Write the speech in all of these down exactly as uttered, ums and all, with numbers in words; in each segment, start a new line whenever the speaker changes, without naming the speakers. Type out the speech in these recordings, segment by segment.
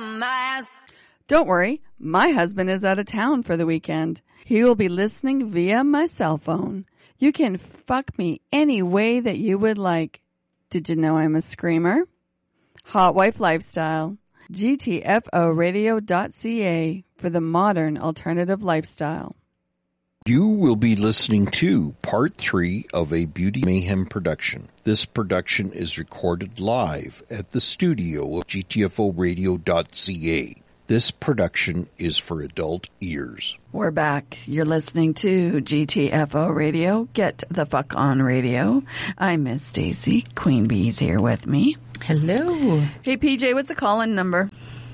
my ass.
Don't worry, my husband is out of town for the weekend. He will be listening via my cell phone. You can fuck me any way that you would like. Did you know I'm a screamer? Hot Wife Lifestyle. G T F O radio dot C A for the modern alternative lifestyle.
You will be listening to part three of a Beauty Mayhem production. This production is recorded live at the studio of G T F O radio dot C A. This production is for adult ears.
We're back. You're listening to G T F O Radio. Get the fuck on radio. I'm Miss Stacy. Queen Bee's here with me.
Hello.
Hey, P J, what's the call-in number?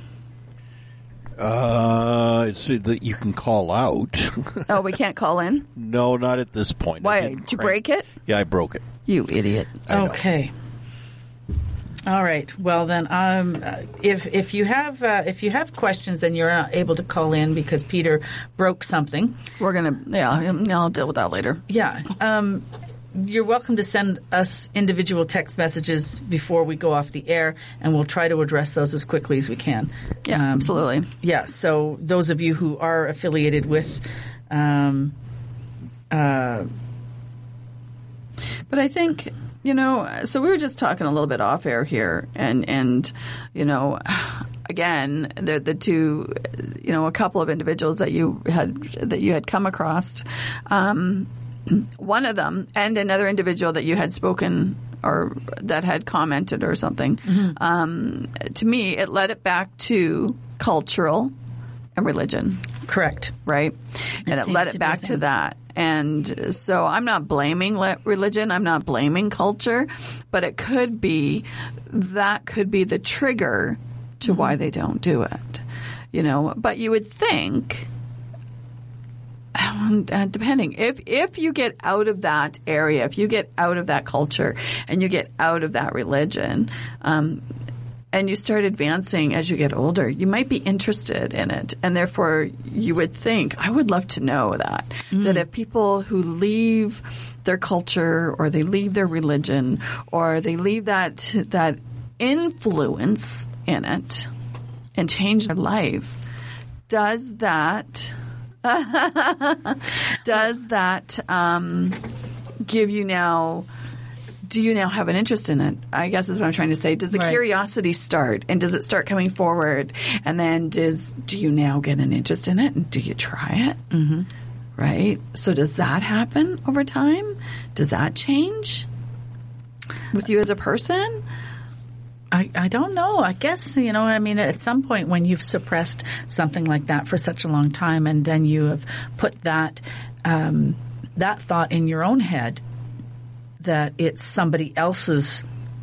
Uh, it's that you can call out.
Oh, we can't call in?
No, not at this point.
Why? Did you break it?
Yeah, I broke it.
You idiot.
Okay. All right. Well, then, um, if if you have uh, if you have questions and you're not able to call in because Peter broke something,
we're gonna yeah, I'll deal with that later.
Yeah. Um, you're welcome to send us individual text messages before we go off the air, and we'll try to address those as quickly as we can.
Yeah, um, absolutely.
Yeah. So those of you who are affiliated with, um, uh,
but I think. You know, so we were just talking a little bit off air here, and, and you know, again, the the two, you know, a couple of individuals that you had that you had come across, um, one of them, and another individual that you had spoken or that had commented or something. Mm-hmm. Um, to me, it led it back to cultural and religion.
Correct.
Right? And it led it back to that. And so I'm not blaming le- religion. I'm not blaming culture. But it could be, that could be the trigger to mm-hmm. why they don't do it. You know, but you would think, depending, if, if you get out of that area, if you get out of that culture and you get out of that religion, um, and you start advancing as you get older, you might be interested in it. And therefore, you would think, I would love to know that, mm. that if people who leave their culture or they leave their religion or they leave that that influence in it and change their life, does that does that um, give you now do you now have an interest in it? I guess is what I'm trying to say. Does the right. curiosity start, and does it start coming forward? And then does do you now get an interest in it, and do you try it? Mm-hmm. Right? So does that happen over time? Does that change with you as a person?
I, I don't know. I guess, you know, I mean, at some point when you've suppressed something like that for such a long time, and then you have put that um, that thought in your own head, that it's somebody else's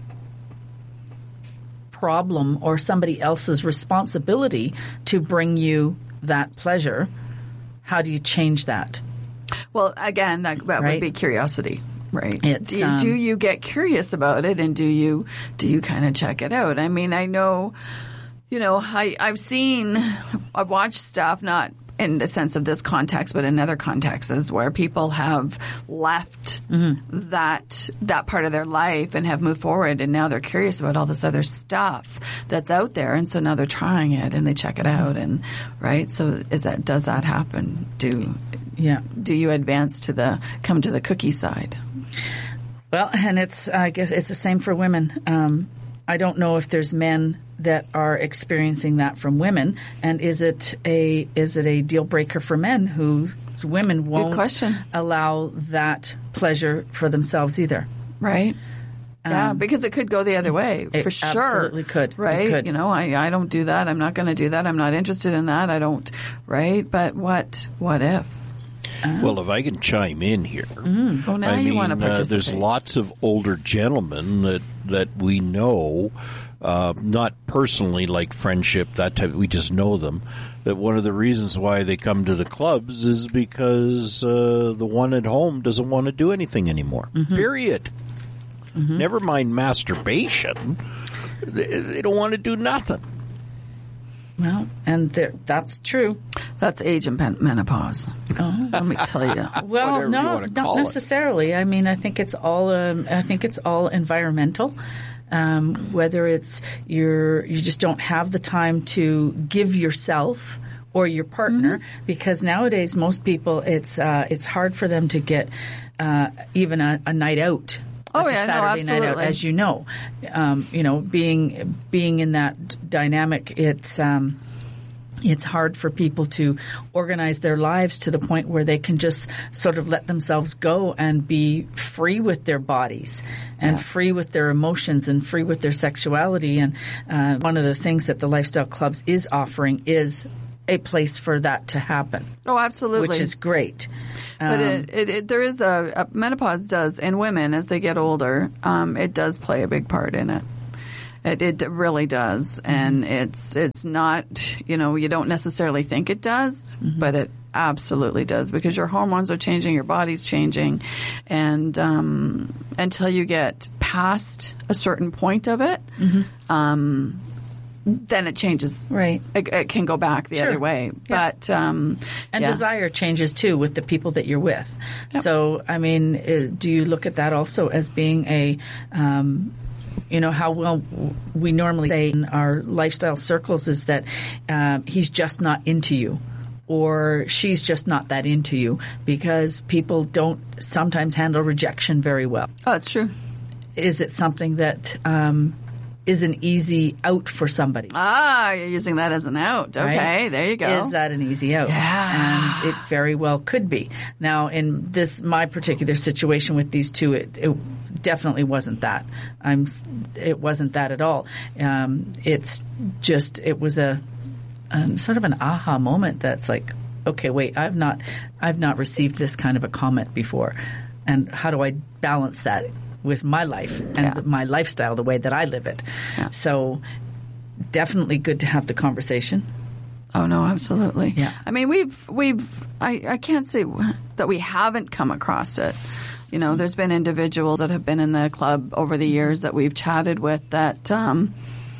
problem or somebody else's responsibility to bring you that pleasure. How do you change that?
Well, again, that, that
right?
would be curiosity, right?
It's,
do, you,
um,
do you get curious about it, and do you do you kind of check it out? I mean, I know, you know, I I've seen, I've watched stuff, not in the sense of this context, but in other contexts where people have left mm-hmm. that that part of their life and have moved forward, and now they're curious about all this other stuff that's out there, and so now they're trying it and they check it out, and right. So is that does that happen? Do
yeah?
Do you advance to the come to the cookie side?
Well, and it's I guess it's the same for women. Um, I don't know if there's men that are experiencing that from women, and is it a is it a deal breaker for men who women won't allow that pleasure for themselves either?
Right. Um, yeah, because it could go the other way for sure.
Absolutely could.
Right.
It could.
You know, I I don't do that. I'm not going to do that. I'm not interested in that. I don't. Right. But what what if?
Uh, well, if I can chime in here,
mm-hmm. oh, now
I
you
mean,
want to participate.
Uh, there's lots of older gentlemen that that we know, uh, not personally, like friendship, that type. We just know them. That one of the reasons why they come to the clubs is because uh, the one at home doesn't want to do anything anymore. Mm-hmm. Period. Mm-hmm. Never mind masturbation. They, they don't want to do nothing.
Well, and there, that's true.
That's age and pen- menopause. Oh, let me tell you.
Well,
Whatever
no,
you
not necessarily.
It.
I mean, I think it's all. Um, I think it's all environmental. um, whether it's you're you just don't have the time to give yourself or your partner, mm-hmm. because nowadays most people it's uh, it's hard for them to get uh, even a, a night out.
Oh
like
yeah,
a Saturday
no, absolutely.
night out, as you know, um, you know, being being in that dynamic, it's um, it's hard for people to organize their lives to the point where they can just sort of let themselves go and be free with their bodies and
yeah.
free with their emotions and free with their sexuality. And uh, one of the things that the Lifestyle Clubs is offering is a place for that to happen.
Oh, absolutely.
Which is great.
But
Um,
it, it, it, there is a, a menopause does in women as they get older. Um, it does play a big part in it. It, it really does, and it's it's not, you know, you don't necessarily think it does, mm-hmm. but it absolutely does, because your hormones are changing, your body's changing, and um, until you get past a certain point of it, mm-hmm. um, then it changes.
Right.
It, it can go back the
Sure.
other way.
Yeah.
But um,
And
yeah.
desire changes too with the people that you're with.
Yep.
So, I mean, uh, do you look at that also as being a, um, you know, how well we normally say in our lifestyle circles is that um, he's just not into you, or she's just not that into you, because people don't sometimes handle rejection very well.
Oh, it's true.
Is it something that um, is an easy out for somebody?
Ah, you're using that as an out. Okay,
Right?
there you go.
Is that an easy out?
Yeah.
And it very well could be. Now, in this, my particular situation with these two, it, it definitely wasn't that. I'm, it wasn't that at all. Um, it's just, it was a, um, sort of an aha moment that's like, okay, wait, I've not, I've not received this kind of a comment before. And how do I balance that with my life and
Yeah.
my lifestyle, the way that I live it?
Yeah.
So definitely good to have the conversation.
Oh no, absolutely.
Yeah.
I mean, we've we've I, I can't say that we haven't come across it. You know, there's been individuals that have been in the club over the years that we've chatted with that um,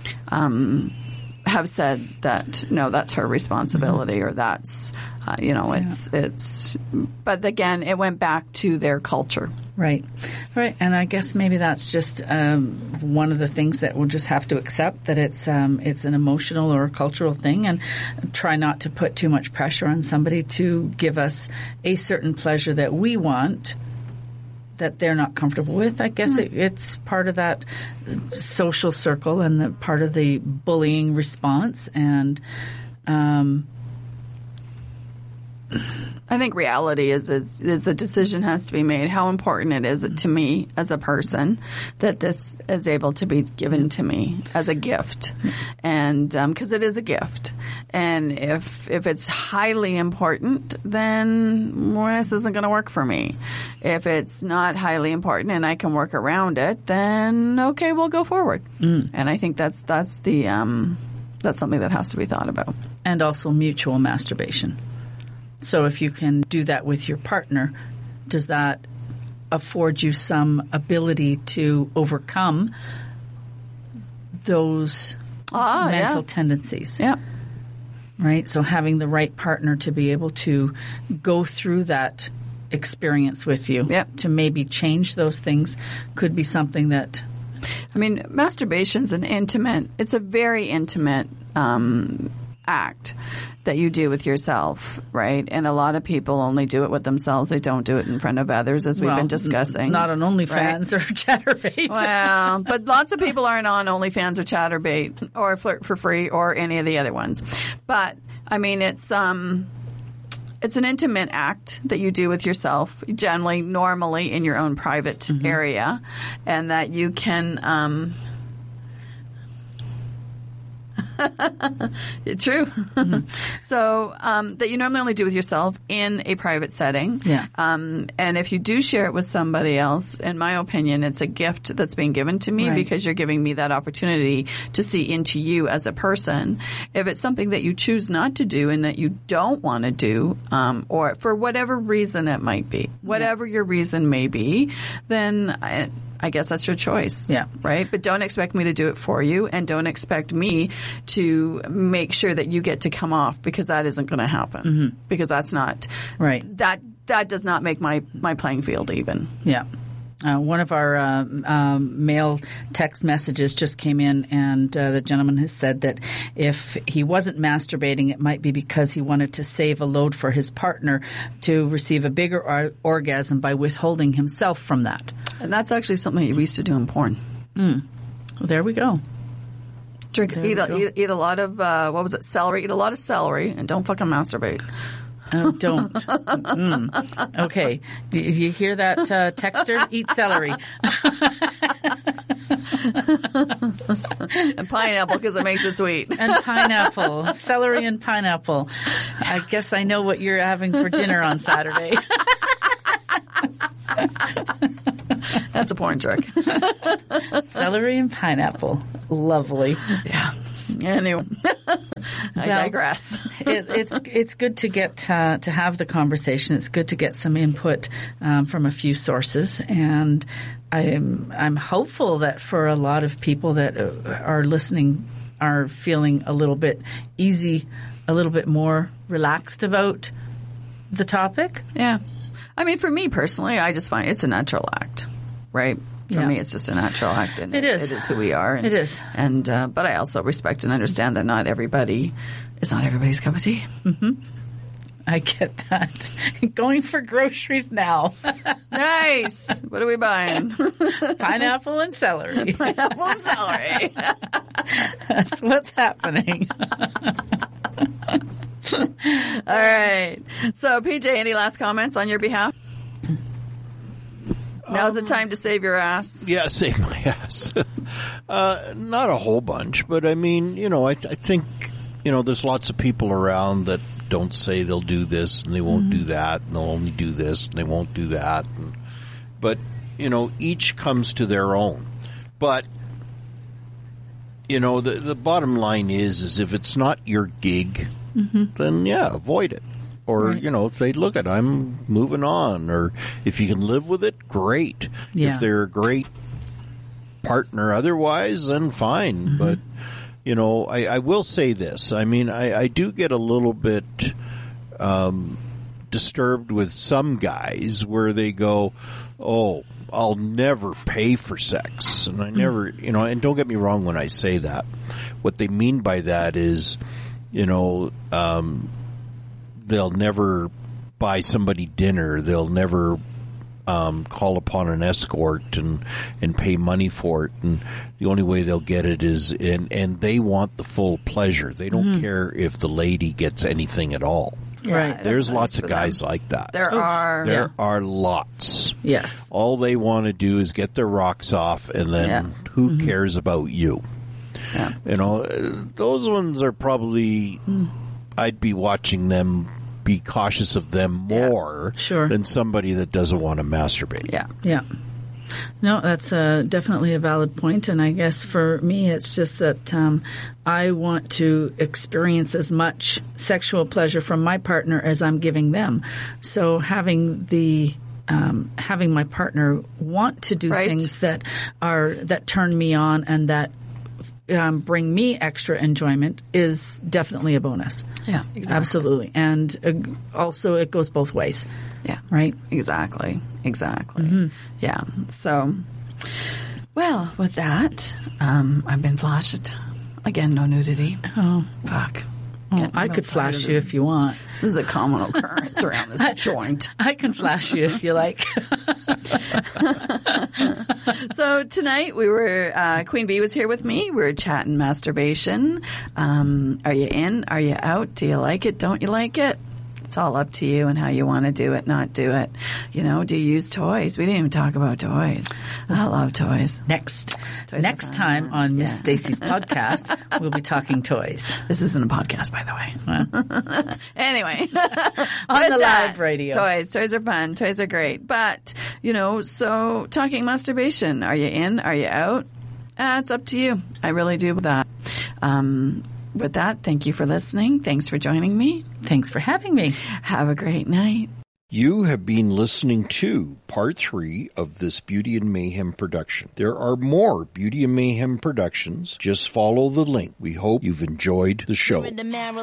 um, have said that no, that's her responsibility, or that's uh, you know, it's it's. But again, it went back to their culture.
Right. Right. And I guess maybe that's just um, one of the things that we'll just have to accept, that it's um, it's an emotional or a cultural thing, and try not to put too much pressure on somebody to give us a certain pleasure that we want that they're not comfortable with. I guess it, it's part of that social circle and the part of the bullying response. And um
I think reality is, is is the decision has to be made. How important it is to me as a person that this is able to be given to me as a gift, and because um, it is a gift. And if if it's highly important, then well, this isn't going to work for me. If it's not highly important and I can work around it, then okay, we'll go forward. Mm. And I think that's that's the um, that's something that has to be thought about.
And also mutual masturbation. So if you can do that with your partner, does that afford you some ability to overcome those
ah,
mental
yeah.
tendencies?
Yeah.
Right? So having the right partner to be able to go through that experience with you,
yep.
to maybe change those things, could be something that...
I mean, masturbation's an intimate, it's a very intimate um act that you do with yourself, right? And a lot of people only do it with themselves. They don't do it in front of others, as we've
well,
been discussing.
Not on OnlyFans right? or Chatterbait.
Well, but lots of people aren't on OnlyFans or Chatterbait or Flirt for Free or any of the other ones. But I mean, it's um, it's an intimate act that you do with yourself, generally, normally in your own private mm-hmm. area, and that you can. Um, True. Mm-hmm. So um, that you normally only do with yourself in a private setting.
Yeah.
Um, and if you do share it with somebody else, in my opinion, it's a gift that's being given to me right. because you're giving me that opportunity to see into you as a person. If it's something that you choose not to do and that you don't want to do, um, or for whatever reason it might be, whatever yeah. your reason may be, then I, I guess that's your choice.
Yeah.
Right? But don't expect me to do it for you, and don't expect me to make sure that you get to come off, because that isn't going to happen. Mm-hmm. Because that's not
right.
That that does not make my, my playing field even.
Yeah. Uh, one of our uh, um, mail text messages just came in, and uh, the gentleman has said that if he wasn't masturbating, it might be because he wanted to save a load for his partner to receive a bigger or- orgasm by withholding himself from that.
And that's actually something we used to do in porn.
Mm. Well, there we go.
Drink,
There
eat
we
a,
go.
eat, eat a lot of, uh, what was it, celery? Eat a lot of celery, and don't fucking masturbate.
Oh, don't. Mm. Okay. Do you hear that, uh, texter? Eat celery.
And pineapple, because it makes it sweet.
And pineapple. Celery and pineapple. I guess I know what you're having for dinner on Saturday.
That's a porn trick.
Celery and pineapple. Lovely.
Yeah. Anyway, I
Well,
digress.
it, it's it's good to get uh, to have the conversation. It's good to get some input um, from a few sources, and I'm I'm hopeful that for a lot of people that uh, are listening are feeling a little bit easy, a little bit more relaxed about the topic.
Yeah. I mean, for me personally, I just find it's a natural act, right? For
Yeah.
me, it's just a natural act, and
It
it's,
is.
It is who we are. And,
It is.
and uh, but I also respect and understand that not everybody, it's not everybody's cup of tea.
I get that. Going for groceries now.
Nice. What are we buying?
Pineapple and celery.
Pineapple and celery.
That's what's happening.
All right. So, P J, any last comments on your behalf? Now's the time to save your ass.
Yeah, save my ass. uh, not a whole bunch, but I mean, you know, I, th- I think, you know, there's lots of people around that don't say they'll do this and they won't do that, and they'll only do this and they won't do that. And, but, you know, each comes to their own. But, you know, the, the bottom line is, is if it's not your gig, then yeah, avoid it. Or,
Right.
you know, if they look at, I'm moving on. Or if you can live with it, great.
Yeah.
If they're a great partner otherwise, then fine.
Mm-hmm.
But, you know, I, I will say this. I mean, I, I do get a little bit um, disturbed with some guys where they go, oh, I'll never pay for sex. And I never, you know, and don't get me wrong when I say that. What they mean by that is, you know, um, they'll never buy somebody dinner. They'll never um, call upon an escort and and pay money for it. And the only way they'll get it is and and they want the full pleasure. They don't care if the lady gets anything at all.
Right.
There's
that's
lots
for
of guys
them.
like that.
There
Oh,
are.
there
yeah.
are lots.
Yes.
All they want to do is get their rocks off, and then
Yeah.
who cares about you?
Yeah.
You know, uh, those ones are probably, I'd be watching them, be cautious of them more
Sure.
than somebody that doesn't want to masturbate.
Yeah.
Yeah. No, that's uh, definitely a valid point, and I guess for me, it's just that um, I want to experience as much sexual pleasure from my partner as I'm giving them. So having the um, having my partner want to do
Right.
things that are that turn me on and that um, bring me extra enjoyment is definitely a bonus.
Yeah. Exactly.
Absolutely, and uh, also it goes both ways,
Yeah.
right?
Exactly. Exactly. Yeah. So, well, with that, um, I've been flashed. Again, no nudity.
Oh.
Fuck.
Oh,
Getting
I
real
could
tired
flash
of
you
this.
if you want.
This is a common occurrence around this joint.
I can flash you if you like.
So tonight we were, uh, Queen Bee was here with me. We were chatting masturbation. Um, are you in? Are you out? Do you like it? Don't you like it? It's all up to you and how you want to do it, not do it. You know, do you use toys? We didn't even talk about toys. I love toys.
Next,
Toys
next
are fun.
time on Miss
Yeah.
Stacy's podcast, we'll be talking toys
This isn't a podcast, by the way. Anyway.
on
With
the
that,
live radio.
Toys. Toys are fun. Toys are great. But, you know, so talking masturbation. Are you in? Are you out? Uh, it's up to you. I really do with that. Um, with that, thank you for listening. Thanks for joining me.
Thanks for having me.
Have a great night.
You have been listening to part three of this Beauty and Mayhem production. There are more Beauty and Mayhem productions. Just follow the link. We hope you've enjoyed the show.